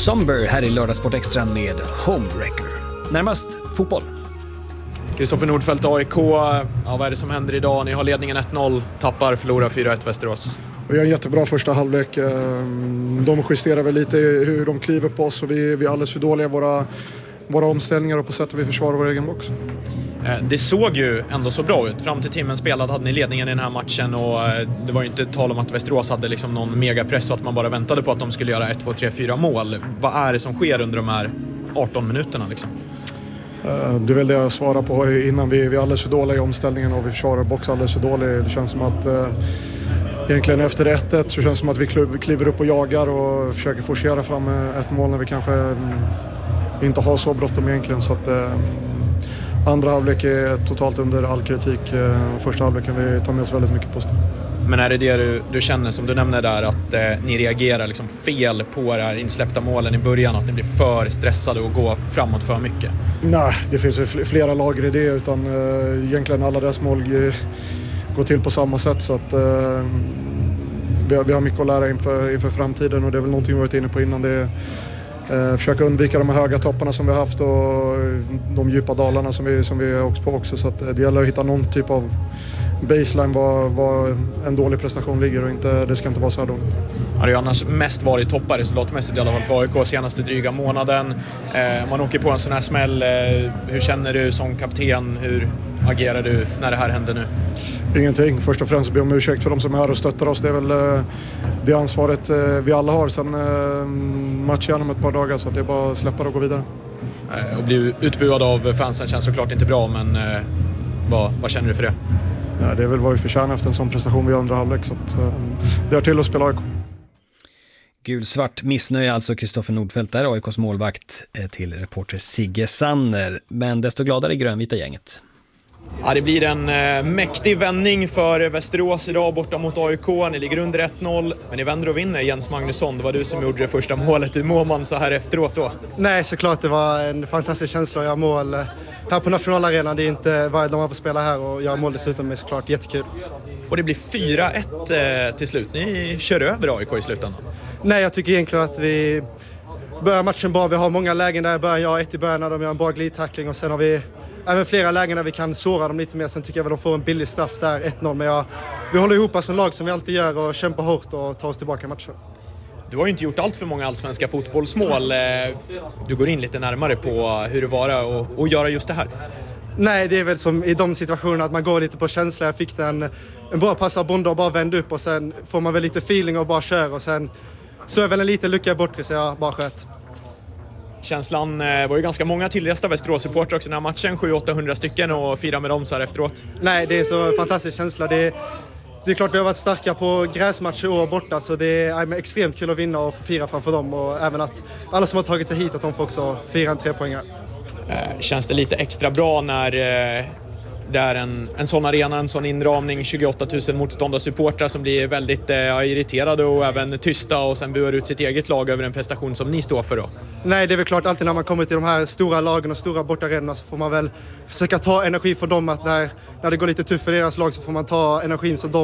Somber här i Lördagssport Extra med Homewrecker. Närmast fotboll. Kristoffer Nordfeldt, AIK. Vad är det som händer idag? Ni har ledningen 1-0, tappar, förlorar 4-1 Västerås. Vi har en jättebra första halvlek. De justerar väl lite hur de kliver på oss och vi är alldeles för dåliga våra omställningar och på sättet vi försvarar vår egen box. Det såg ju ändå så bra ut. Fram till timmen spelad hade ni ledningen i den här matchen och det var ju inte tal om att Västerås hade liksom någon megapress och att man bara väntade på att de skulle göra 1, 2, 3, 4 mål. Vad är det som sker under de här 18 minuterna liksom? Det är väl det jag svarar på innan. Vi är alldeles för dåliga i omställningen och vi försvarar box alldeles för dåligt. Det känns som att egentligen efter 1-1 så känns det som att vi kliver upp och jagar och försöker forcera fram ett mål när vi kanske inte har så bråttom egentligen. Så att andra halvlek är totalt under all kritik. Första halvlek kan vi ta med oss väldigt mycket positivt. Men är det du känner som du nämner där att ni reagerar liksom fel på det här insläppta målen i början, att ni blir för stressade och går framåt för mycket? Nej, det finns flera lager i det utan egentligen alla deras mål går till på samma sätt så att vi har mycket att lära inför framtiden och det är väl någonting vi varit inne på innan. Det försöka undvika de höga topparna som vi har haft och de djupa dalarna som vi har åkt på också så att det gäller att hitta någon typ av baseline var en dålig prestation ligger och det ska inte vara så här dåligt. Det har ju annars mest varit toppar resultatmässigt i alla fall för AIK senaste dryga månaden. Man åker på en sån här smäll. Hur känner du som kapten? Hur agerar du när det här händer nu? Ingenting. Först och främst ber om ursäkt för de som är här och stöttar oss. Det är väl det ansvaret vi alla har sen matchen om ett par dagar så att det är bara att släppa det och gå vidare. Och bli utbuad av fansen känns såklart inte bra men vad känner du för det? Ja, det är väl vad vi förtjänar efter en sån prestation vid andra halvlek så att det är till att spela AIK. Gulsvart missnöje alltså Kristoffer Nordfeldt där, AIKs målvakt till reporter Sigge Sanner. Men desto gladare grönvita gänget. Ja, det blir en mäktig vändning för Västerås idag borta mot AIK. Ni ligger under 1-0, men ni vänder och vinner. Jens Magnusson, det var du som gjorde det första målet. Hur mår man så här efteråt då? Nej, såklart det var en fantastisk känsla att göra mål här på nationalarenan. Det är inte varje dag man får spela här och göra mål dessutom är såklart jättekul. Och det blir 4-1 till slut. Ni kör över AIK i slutändan. Nej, jag tycker egentligen att vi börjar matchen bra. Vi har många lägen där i början. Jag har ett i början när de gör en bra glidtackling och sen har vi även flera lägen där vi kan såra dem lite mer. Sen tycker jag att de får en billig straff där, 1-0. Men vi håller ihop som lag som vi alltid gör och kämpar hårt och tar oss tillbaka i matchen. Du har ju inte gjort allt för många allsvenska fotbollsmål. Du går in lite närmare på hur det var och göra just det här. Nej, det är väl som i de situationerna att man går lite på känsla. Jag fick en bra pass av Bonda och bara vände upp och sen får man väl lite feeling och bara kör och sen så är väl en liten lucka bort så jag bara sköt. Känslan var ju ganska många tillresta Västerås-supportrar också den här matchen, 700-800 stycken och fira med dem så här efteråt. Nej, det är så en fantastisk känsla. Det är klart vi har varit starka på gräsmatcher år borta så det är extremt kul att vinna och fira framför dem och även att alla som har tagit sig hit att de får också fira en 3-poängare. Känns det lite extra bra när det är en sån arena, en sån inramning, 28 000 motståndarsupportrar som blir väldigt irriterade och även tysta och sen buar ut sitt eget lag över en prestation som ni står för då? Nej, det är väl klart alltid när man kommer till de här stora lagen och stora bortarenorna så får man väl försöka ta energi från dem att när det går lite tufft för deras lag så får man ta energin som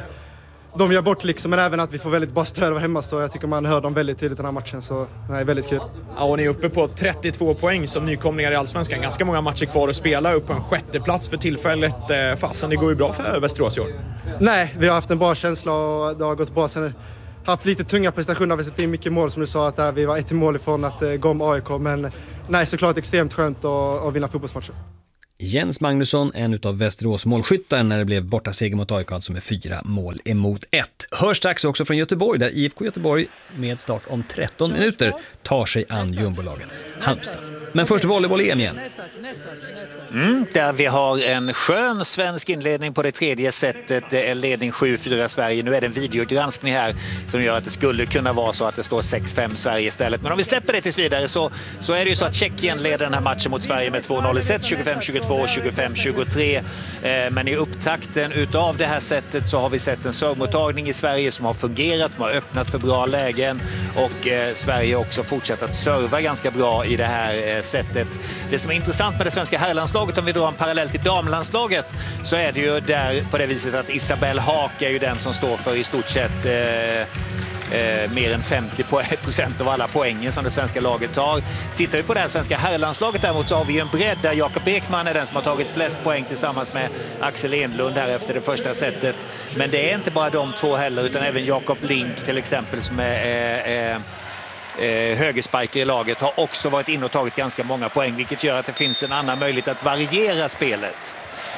de gör bort liksom, men även att vi får väldigt bra stöd av hemmastå. Jag tycker man hör dem väldigt tydligt den här matchen så nej, väldigt kul. Ja, och ni är uppe på 32 poäng som nykomlingar i Allsvenskan. Ganska många matcher kvar att spela, upp på en sjätte plats för tillfället. Fasen, det går ju bra för Västerås i år. Nej, vi har haft en bra känsla och det har gått bra. Sen haft lite tunga prestationer, vi har sett in mycket mål som du sa att där vi var ett mål ifrån att gå om AIK, men nej, såklart extremt skönt att vinna fotbollsmatcher. Jens Magnusson, en av Västerås målskyttar när det blev borta seger mot AIK, alltså med 4 mål emot 1. Hör strax också från Göteborg där IFK Göteborg med start om 13 minuter tar sig an jumbolagen Halmstad. Men först volleyboll-EM igen. Där vi har en skön svensk inledning på det tredje setet. Det är ledning 7-4 Sverige. Nu är det en videogranskning här som gör att det skulle kunna vara så att det står 6-5 Sverige istället. Men om vi släpper det tills vidare så är det ju så att Tjeckien leder den här matchen mot Sverige med 2-0 i set, 25-22 och 25-23. Men i upptakten utav det här setet så har vi sett en servmottagning i Sverige som har fungerat, som har öppnat för bra lägen och Sverige också fortsatt att serva ganska bra i det här setet. Det som är intressant med det svenska herrlandslaget, om vi drar en parallell till damlandslaget, så är det ju där på det viset att Isabelle Haak är ju den som står för i stort sett mer än 50% av alla poängen som det svenska laget tar. Tittar vi på det här svenska herrlandslaget däremot så har vi en bredd där Jakob Ekman är den som har tagit flest poäng tillsammans med Axel Enlund här efter det första setet. Men det är inte bara de två heller utan även Jakob Link till exempel som är högerspiker i laget har också varit in och tagit ganska många poäng, vilket gör att det finns en annan möjlighet att variera spelet.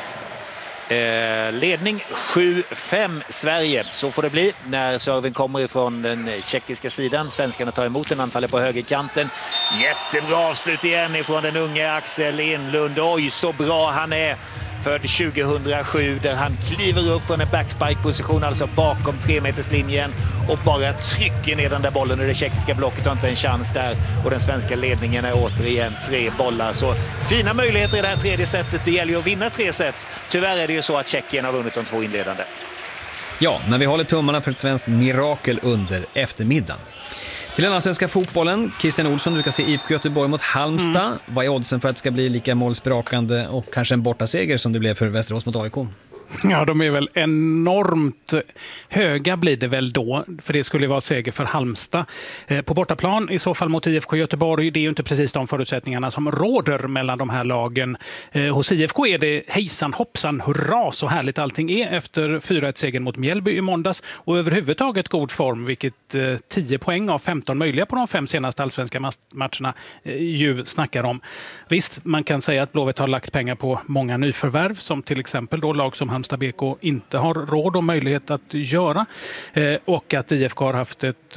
Ledning 7-5 Sverige, så får det bli när serven kommer ifrån den tjeckiska sidan. Svenskarna tar emot den, anfaller på högerkanten. Jättebra avslut igen ifrån den unge Axel Enlund. Oj, så bra han är. Född 2007 där han kliver upp från en backspike-position, alltså bakom 3-meterslinjen och bara trycker ner den där bollen och det tjeckiska blocket har inte en chans där och den svenska ledningen är återigen 3 bollar. Så fina möjligheter i det här tredje setet. Det gäller ju att vinna 3 set. Tyvärr är det ju så att Tjeckien har vunnit de 2 inledande. Ja, men vi håller tummarna för ett svenskt mirakel under eftermiddagen. Till den svenska fotbollen, Christian Olsson, du ska se IFK Göteborg mot Halmstad. Vad är oddsen för att det ska bli lika målsprakande och kanske en bortaseger som det blev för Västerås mot AIK? Ja, de är väl enormt höga blir det väl då, för det skulle vara seger för Halmstad. På bortaplan i så fall mot IFK Göteborg, det är ju inte precis de förutsättningarna som råder mellan de här lagen. Hos IFK är det hejsan hoppsan, hurra så härligt allting är efter 4-1-segern mot Mjällby i måndags och överhuvudtaget god form, vilket 10 poäng av 15 möjliga på de 5 senaste allsvenska matcherna ju snackar om. Visst, man kan säga att Blåvitt har lagt pengar på många nyförvärv, som till exempel då lag som Halmstad BK inte har råd och möjlighet att göra, och att IFK har haft ett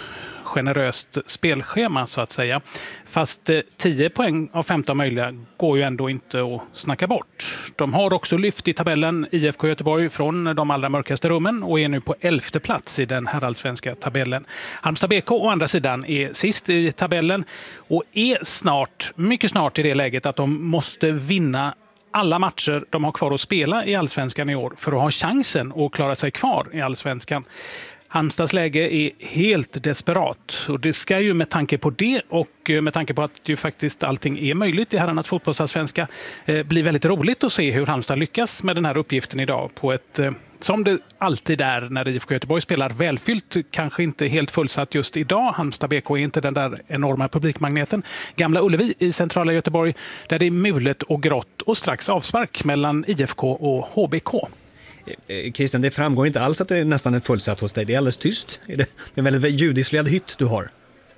generöst spelschema så att säga. Fast 10 poäng av 15 möjliga går ju ändå inte att snacka bort. De har också lyft i tabellen IFK Göteborg från de allra mörkaste rummen och är nu på 11:e plats i den här allsvenska tabellen. Halmstad BK å andra sidan är sist i tabellen och är snart, mycket snart i det läget att de måste vinna alla matcher de har kvar att spela i allsvenskan i år för att ha chansen att klara sig kvar i allsvenskan. Halmstads läge är helt desperat och det ska ju med tanke på det och med tanke på att ju faktiskt allting är möjligt i herrarnas fotbollsallsvenska bli väldigt roligt att se hur Halmstad lyckas med den här uppgiften idag på ett, som det alltid är när IFK Göteborg spelar, välfyllt, kanske inte helt fullsatt just idag. Halmstad BK är inte den där enorma publikmagneten. Gamla Ullevi i centrala Göteborg där det är mulet och grått och strax avspark mellan IFK och HBK. Christian, det framgår inte alls att det är nästan en fullsatt hos dig. Det är alldeles tyst. Det är en väldigt ljudisolerad hytt du har.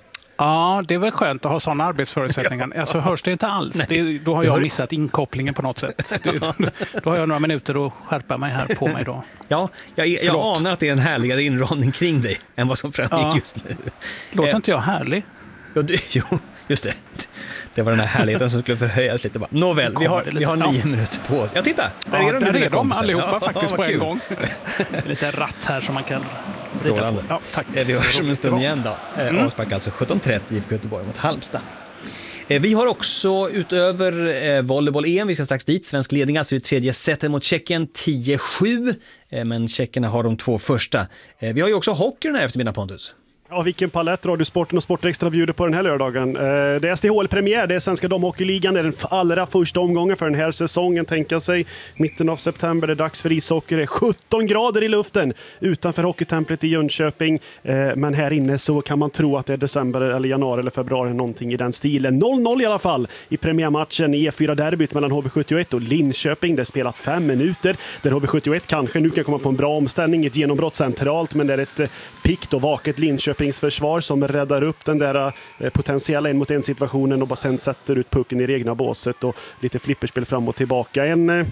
Ja, det är väl skönt att ha sådana arbetsförutsättningar. Alltså hörs det inte alls. Då har jag missat inkopplingen på något sätt. Då har jag några minuter att skärpa mig här på mig då. Ja, jag anar att det är en härligare inramning kring dig än vad som framgick just nu. Låter inte jag härlig? Jo, just det. Det var den här härligheten som skulle förhöjas lite. Nåväl, vi har 9 minuter på oss. Ja, titta! Där är de allihopa faktiskt på en gång. Lite ratt här som man kan vrida på. Ja, tack. Vi hörs om en stund igen då. Avspark alltså 17:30 IFK Göteborg mot Halmstad. Vi har också utöver volleyboll-EM, vi ska strax dit, svensk ledning alltså i tredje setet mot Tjeckien 10-7, men tjeckerna har de 2 första. Vi har ju också hockey den här eftermiddagen, Pontus. Ja, vilken palett Radiosporten och Sportextra bjuder på den här lördagen. Det är SDHL-premiär, det är Svenska damhockeyligan, det är den allra första omgången för den här säsongen. Tänka sig, mitten av september, det är dags för ishockey. Det är 17 grader i luften utanför hockeytemplet i Jönköping. Men här inne så kan man tro att det är december eller januari eller februari, någonting i den stilen. 0-0 i alla fall i premiärmatchen i E4-derbyt mellan HV71 och Linköping. Det är spelat 5 minuter, där HV71 kanske nu kan komma på en bra omställning, ett genombrott centralt, men det är ett pikt och vaket Linköping försvar som räddar upp den där potentiella 1-mot-1 situationen och bara sen sätter ut pucken i det egna båset och lite flipperspel fram och tillbaka. En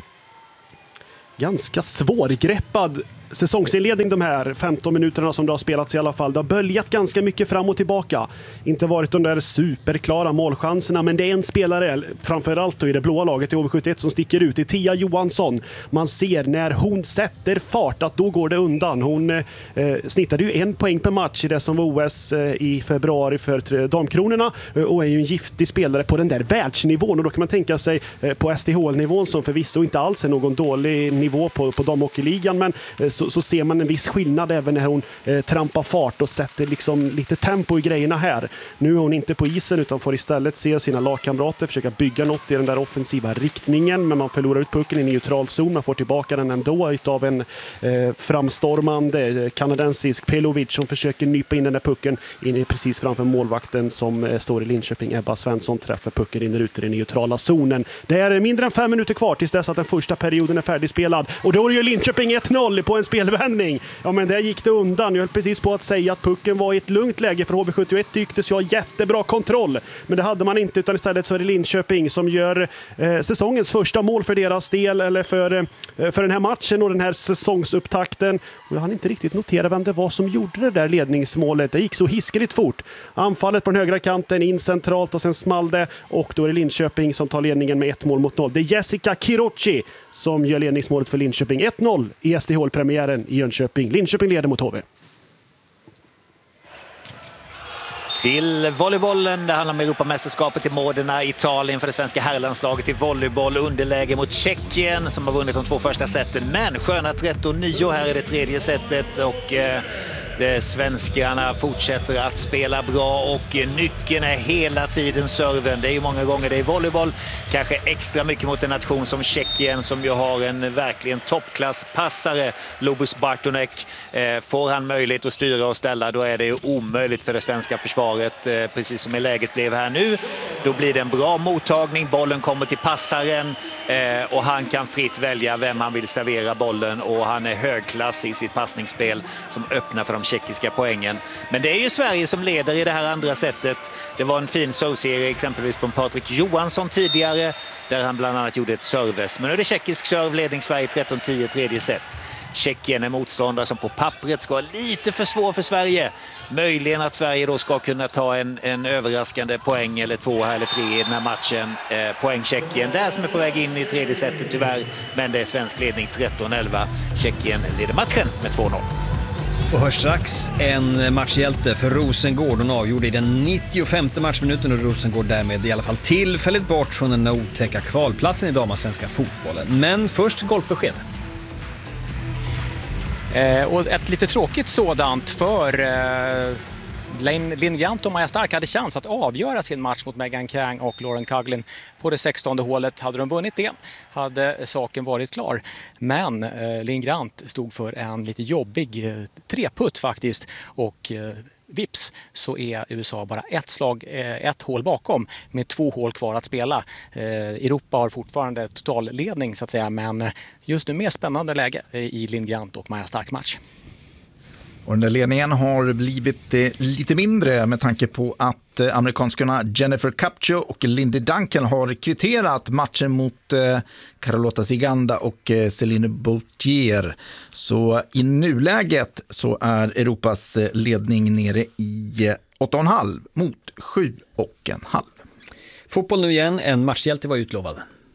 ganska svårgreppad säsongsinledning de här 15 minuterna som det har spelats i alla fall. Det har böljat ganska mycket fram och tillbaka. Inte varit de där superklara målchanserna, men det är en spelare, framförallt i det blåa laget i HV71, som sticker ut. Det är Tia Johansson. Man ser när hon sätter fart att då går det undan. Hon snittade ju 1 poäng per match i det som var OS i februari för damkronorna och är ju en giftig spelare på den där världsnivån. Och då kan man tänka sig på SDHL-nivån som förvisso inte alls är någon dålig nivå på damhockeyligan, men så ser man en viss skillnad även när hon trampar fart och sätter liksom lite tempo i grejerna här. Nu är hon inte på isen utan får istället se sina lagkamrater försöka bygga något i den där offensiva riktningen, men man förlorar ut pucken i neutral zon. Man får tillbaka den ändå utav en framstormande kanadensisk Pelovic som försöker nypa in den där pucken in precis framför målvakten som står i Linköping. Ebba Svensson träffar pucken in ut i den neutrala zonen. Det är mindre än 5 minuter kvar tills dess att den första perioden är färdigspelad. Och då är ju Linköping 1-0 på en spelvändning. Ja, men där gick det undan. Jag höll precis på att säga att pucken var i ett lugnt läge för HV71 tycktes ha jättebra kontroll. Men det hade man inte, utan istället så är det Linköping som gör säsongens första mål för deras del, eller för den här matchen och den här säsongsupptakten. Och jag hann inte riktigt notera vem det var som gjorde det där ledningsmålet. Det gick så hiskeligt fort. Anfallet på den högra kanten in centralt och sen small det, och då är det Linköping som tar ledningen med 1-0. Det är Jessica Kirochi som gör ledningsmålet för Linköping. 1-0 i SDHL-premiären i Jönköping. Linköping leder mot HV. Till volleybollen, det handlar om Europamästerskapet i Modena, Italien för det svenska herrlandslaget i volleyboll. Underläge mot Tjeckien som har vunnit de 2 första sätten, men sköna 13-9 här i det 3:e sättet, och svenskarna fortsätter att spela bra, och nyckeln är hela tiden serven. Det är ju många gånger det är volleyboll, kanske extra mycket mot en nation som Tjeckien som ju har en verkligen toppklasspassare, Lobus Bartonek. Får han möjlighet att styra och ställa, då är det ju omöjligt för det svenska försvaret, precis som i läget blev här nu. Då blir det en bra mottagning, bollen kommer till passaren och han kan fritt välja vem han vill servera bollen, och han är högklass i sitt passningsspel som öppnar för de tjeckiska poängen. Men det är ju Sverige som leder i det här andra sättet. Det var en fin serveserie exempelvis från Patrik Johansson tidigare, där han bland annat gjorde ett service. Men nu är det tjeckisk serve, ledning Sverige 13-10, 3:e set. Tjeckien är motståndare som på pappret ska vara lite för svår för Sverige. Möjligen att Sverige då ska kunna ta en överraskande poäng eller 2 eller 3 i den här matchen. Poäng Tjeckien där som är på väg in i 3:e setet tyvärr. Men det är svensk ledning 13-11. Tjeckien leder matchen med 2-0. Och hörs strax en matchhjälte för Rosengård. Hon avgjorde i den 95:e matchminuten, och Rosengård därmed i alla fall tillfälligt bort från den otäcka kvalplatsen i damasvenska fotbollen. Men först golfbesked. Och ett lite tråkigt sådant, för Linn Grant och Maja Stark hade chans att avgöra sin match mot Megan Kang och Lauren Coughlin på det 16:e hålet. Hade de vunnit det hade saken varit klar. Men Linn Grant stod för en lite jobbig 3-putt faktiskt, och vips så är USA bara ett hål bakom med 2 hål kvar att spela. Europa har fortfarande totalledning så att säga, men just nu mer spännande läge i Linn Grant och Maja Stark match. Och den där ledningen har blivit lite mindre med tanke på att amerikanskarna Jennifer Kupcho och Lindy Duncan har kvitterat matchen mot Carlota Ziganda och Celine Bautier. Så i nuläget så är Europas ledning nere i 8,5 mot 7,5. Fotboll nu igen, en matchhjälte var utlovad.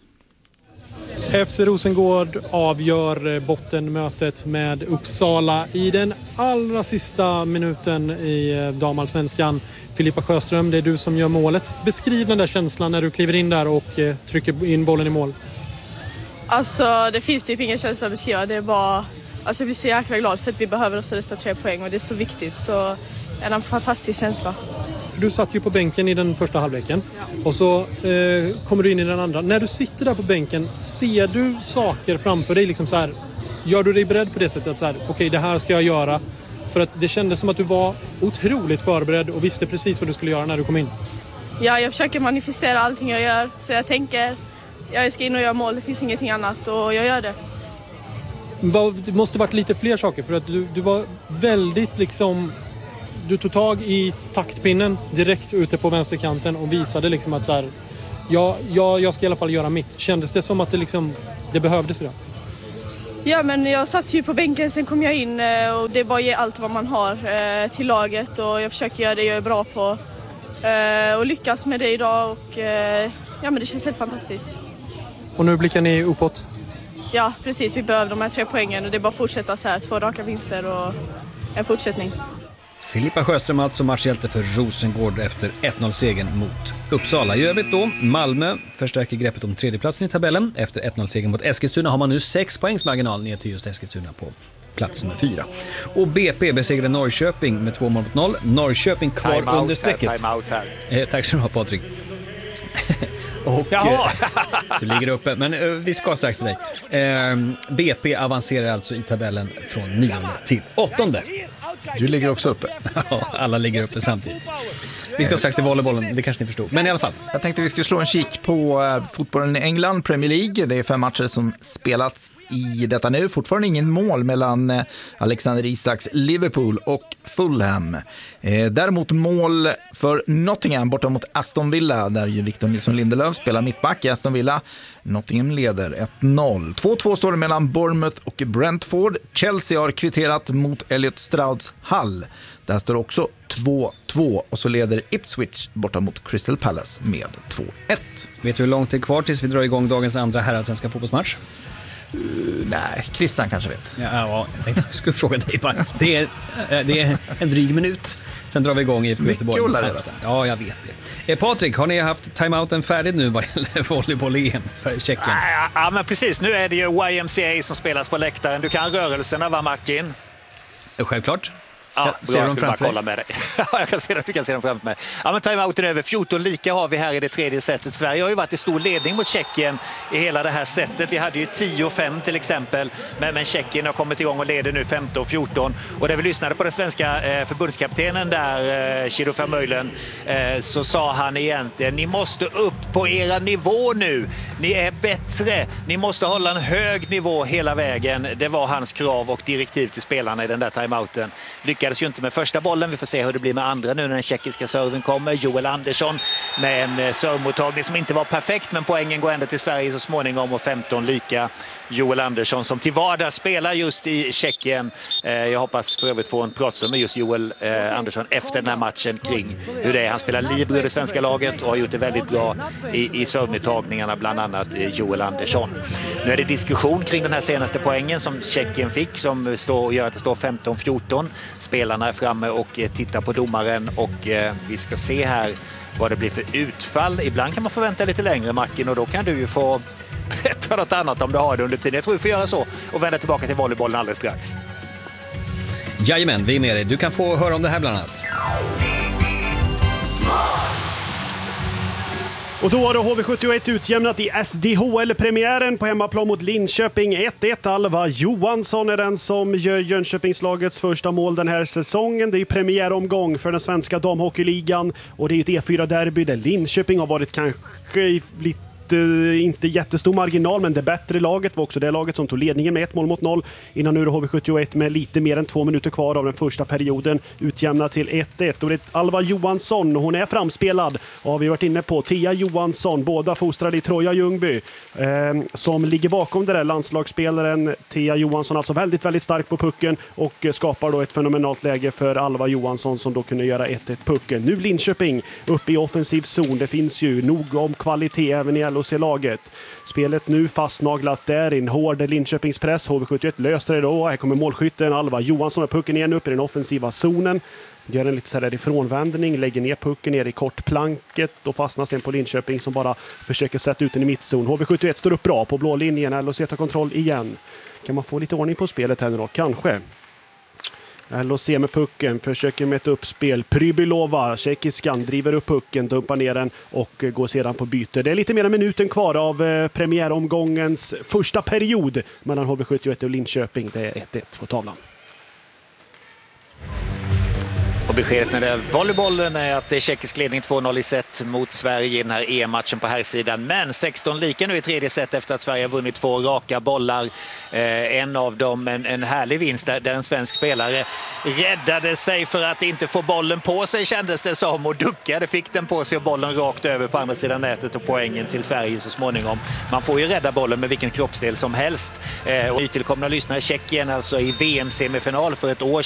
FC Rosengård avgör bottenmötet med Uppsala i den allra sista minuten i damallsvenskan. Filippa Sjöström, det är du som gör målet. Beskriv den där känslan när du kliver in där och trycker in bollen i mål. Alltså, det finns typ ingen känsla att beskriva. Det är bara, alltså, jag blir så jäkla glad för att vi behöver också dessa 3 poäng och det är så viktigt. Så det är en fantastisk känsla. För du satt ju på bänken i den första halvleken, och så kommer du in i den andra. När du sitter där på bänken, ser du saker framför dig? Liksom så här, gör du dig beredd på det sättet att så här, okej, det här ska jag göra? För att det kändes som att du var otroligt förberedd och visste precis vad du skulle göra när du kom in. Ja, jag försöker manifestera allting jag gör. Så jag tänker, jag ska in och göra mål, det finns ingenting annat och jag gör det. Det måste varit lite fler saker, för att du var väldigt liksom... Du tog tag i taktpinnen direkt ute på vänsterkanten och visade liksom att så här, jag ska i alla fall göra mitt. Kändes det som att det behövdes idag? Ja, men jag satt ju på bänken, sen kom jag in och det är bara att ge allt vad man har till laget, och jag försöker göra det jag är bra på och lyckas med det idag, och ja, men det känns helt fantastiskt. Och nu blickar ni uppåt? Ja, precis. Vi behöver de här 3 poängen och det är bara att fortsätta så här, 2 raka vinster och en fortsättning. Filippa Sjöström alltså matchhjälte för Rosengård efter 1-0-segern mot Uppsala. I övrigt då, Malmö förstärker greppet om 3:e platsen i tabellen. Efter 1-0-segern mot Eskilstuna har man nu 6 poängs marginal ner till just Eskilstuna på plats nummer 4. Och BP besegrade Norrköping med 2-0. Norrköping kvar under strecket. Time-out här. Tack så du ha, Patrik. Och du ligger uppe, men vi ska strax till dig. BP avancerar alltså i tabellen från 9:e till 8:e. Du ligger också uppe. Ja, alla ligger uppe samtidigt. Vi ska strax till volleybollen, det kanske ni förstod. Men i alla fall. Jag tänkte vi skulle slå en kik på fotbollen i England, Premier League. Det är 5 matcher som spelats i detta nu. Fortfarande ingen mål mellan Alexander Isaks Liverpool och Fulham. Däremot mål för Nottingham borta mot Aston Villa, där ju Victor Nilsson Lindelöf spelar mittback i Aston Villa. Nottingham leder 1-0. 2-2 står det mellan Bournemouth och Brentford. Chelsea har kvitterat mot Elliot Strouds Hull. Där står också 2-2 och så leder Ipswich borta mot Crystal Palace med 2-1. Vet du hur långt det är kvar tills vi drar igång dagens andra herrallsvenska fotbollsmatch? Nej, Christian kanske vet. Ja, jag tänkte jag skulle fråga dig bara. Det är en dryg minut. Sen drar vi igång i Göteborg. Ja, jag vet det. Patrik, har ni haft timeouten färdig nu vad gäller volleyboll-EM Sverige-Tjeckien? Ja, men precis. Nu är det ju YMCA som spelas på läktaren. Du kan rörelserna, va, Martin? Självklart. Ja, ser jag de skulle bara framför kolla med dig. Jag kan se dem, du kan se dem framför mig. Ja, men timeouten är över. 14 lika har vi här i det tredje setet. Sverige har ju varit i stor ledning mot Tjeckien i hela det här setet. Vi hade ju 10-5 till exempel. Men Tjeckien har kommit igång och leder nu 15-14. Och när vi lyssnade på den svenska förbundskaptenen där, Chido Vermeulen, så sa han egentligen: ni måste upp på era nivå nu. Ni är bättre. Ni måste hålla en hög nivå hela vägen. Det var hans krav och direktiv till spelarna i den där timeouten. Lyckades ju inte med första bollen. Vi får se hur det blir med andra nu när den tjeckiska serven kommer. Joel Andersson med en servmottagning som inte var perfekt, men poängen går ändå till Sverige så småningom och 15 lika. Joel Andersson som till vardags spelar just i Tjeckien. Jag hoppas för övrigt få en pratstund med just Joel Andersson efter den här matchen kring hur det är. Han spelar libero i det svenska laget och har gjort det väldigt bra i servmottagningarna, bland annat Joel Andersson. Nu är det diskussion kring den här senaste poängen som Tjeckien fick, som gör att det står 15-14. Spelarna är framme och tittar på domaren och vi ska se här vad det blir för utfall. Ibland kan man förvänta lite längre, Martin, och då kan du ju få berätta något annat om du har det under tiden. Jag tror vi får göra så och vända tillbaka till volleybollen alldeles strax. Jajamän, vi är med dig. Du kan få höra om det här bland annat. Och då har HV71 utjämnat i SDHL-premiären på hemmaplan mot Linköping 1-1. Alva Johansson är den som gör Jönköpingslagets första mål den här säsongen. Det är premiäromgång för den svenska damhockeyligan och det är ett E4-derby där Linköping har varit kanske lite inte jättestor marginal, men det bättre laget var också det laget som tog ledningen med 1-0 innan nu HV71 med lite mer än 2 minuter kvar av den första perioden utjämnat till 1-1. Och det är Alva Johansson, hon är framspelad, har vi varit inne på. Tia Johansson, båda fostrade i Troja Ljungby, som ligger bakom det där landslagsspelaren. Tia Johansson alltså väldigt, väldigt stark på pucken och skapar då ett fenomenalt läge för Alva Johansson som då kunde göra 1-1 pucken. Nu Linköping upp i offensiv zon. Det finns ju nog om kvalitet även i LHC-laget. Spelet nu fastnaglat där i en hård Linköpingspress. HV71 löser det då. Här kommer målskytten Alva Johansson och pucken igen upp i den offensiva zonen. Gör en lite så här ifrånvändning, lägger ner pucken ner i kortplanket och fastnar sen på Linköping som bara försöker sätta ut den i mittzon. HV71 står upp bra på blå linjen. LHC tar kontroll igen. Kan man få lite ordning på spelet här nu då? Kanske. LHC med pucken, försöker med ett uppspel. Prybylova, tjeckiskan, driver upp pucken, dumpar ner den och går sedan på byte. Det är lite mer än minuten kvar av premiäromgångens första period mellan HV71 och Linköping. Det är 1-1 på tavlan. Och beskedet när det är volleybollen är att det är tjeckisk ledning 2-0 i set mot Sverige i den här EM-matchen på här sidan. Men 16 lika nu i tredje set efter att Sverige har vunnit 2 raka bollar. En av dem en härlig vinst där en svensk spelare räddade sig för att inte få bollen på sig, kändes det som, och duckade, fick den på sig och bollen rakt över på andra sidan nätet och poängen till Sverige så småningom. Man får ju rädda bollen med vilken kroppsdel som helst. Och nytillkomna lyssnare, Tjeckien alltså i VM-semifinal för ett år